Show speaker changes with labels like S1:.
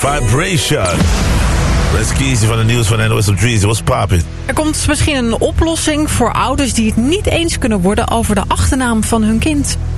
S1: Vibration. Let's kiezen van de nieuws van NOS op 3. What's poppin'?
S2: Er komt misschien een oplossing voor ouders die het niet eens kunnen worden over de achternaam van hun kind.